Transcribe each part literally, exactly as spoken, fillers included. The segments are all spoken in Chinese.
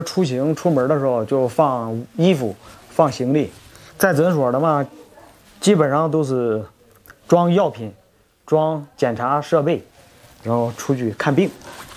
出行出门的时候就放衣服、放行李，在诊所的嘛，基本上都是装药品、装检查设备，然后出去看病。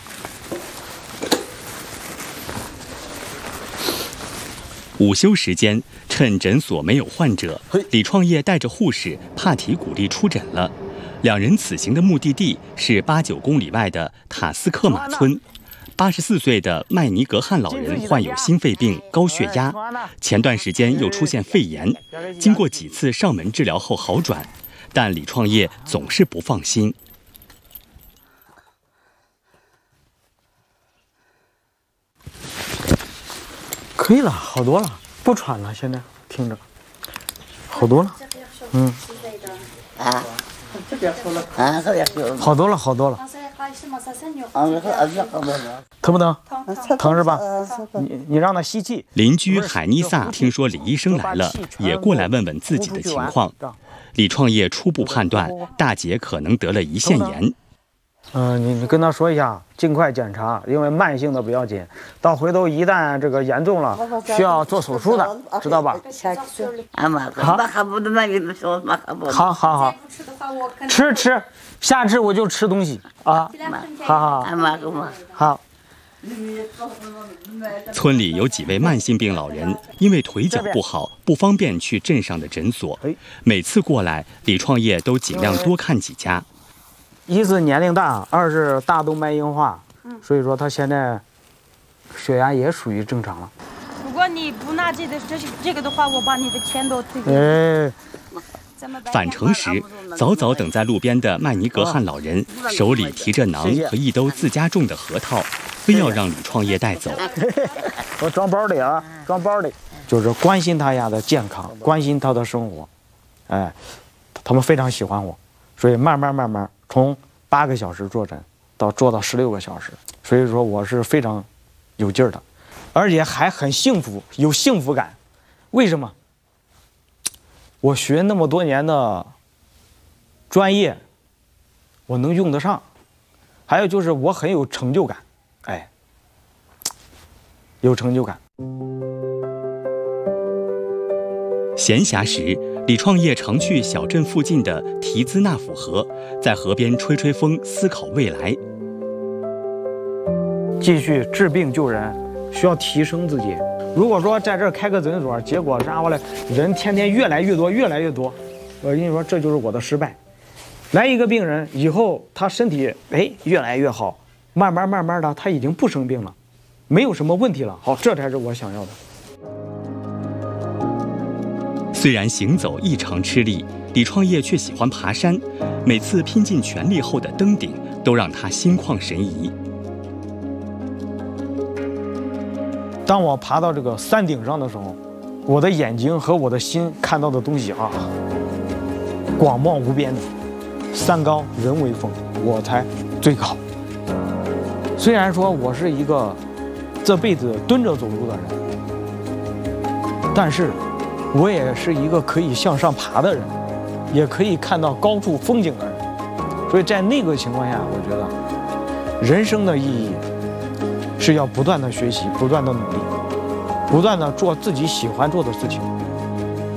午休时间，趁诊所没有患者，李创业带着护士帕提古丽出诊了。两人此行的目的地是八九公里外的塔斯克马村。八十四岁的麦尼格汉老人患有心肺病、高血压，前段时间又出现肺炎，经过几次上门治疗后好转，但李创业总是不放心。 可以了，好多了，不喘了，现在听着，好多了，嗯，啊，啊，好多了，好多了。疼不疼？疼是吧？你你让他吸气。 邻居海妮萨听说李医生来了，也过来问问自己的情况。李创业初步判断，大姐可能得了胰腺炎。 嗯、呃，你你跟他说一下，尽快检查，因为慢性的不要紧，到回头一旦这个严重了，需要做手术的，知道吧？好，好，好，好，吃吃，下次我就吃东西啊，好好好。 村里有几位慢性病老人，因为腿脚不好，不方便去镇上的诊所。每次过来，李创业都尽量多看几家。 一是年龄大，二是大动脉硬化，所以说他现在血压也属于正常了。 如果你不拿这个这这个的话，我把你的钱都退给你。 哎。 返程时，早早等在路边的麦尼格汉老人手里提着馕和一兜自家种的核桃，非要让李创业带走。 我装包里啊，装包里，就是关心他家的健康，关心他的生活。哎，他们非常喜欢我，所以慢慢慢慢从八个小时坐诊到做到十六个小时，所以说我是非常有劲儿的，而且还很幸福，有幸福感。为什么？我学那么多年的专业，我能用得上。还有就是我很有成就感，哎，有成就感。 闲暇时，李创业常去小镇附近的提兹纳甫河，在河边吹吹风，思考未来。 继续治病救人，需要提升自己。如果说在这儿开个诊所，结果啥过来，人天天越来越多，越来越多，我跟你说，这就是我的失败。来一个病人以后，他身体哎越来越好，慢慢慢慢的他已经不生病了，没有什么问题了。好，这才是我想要的。 虽然行走异常吃力，李创业却喜欢爬山，每次拼尽全力后的登顶，都让他心旷神怡。 当我爬到这个山顶上的时候，我的眼睛和我的心看到的东西啊，广袤无边的。山高人为峰，我才最高。虽然说我是一个这辈子蹲着走路的人，但是我也是一个可以向上爬的人，也可以看到高处风景的人。所以在那个情况下，我觉得人生的意义是要不断的学习，不断的努力，不断的做自己喜欢做的事情。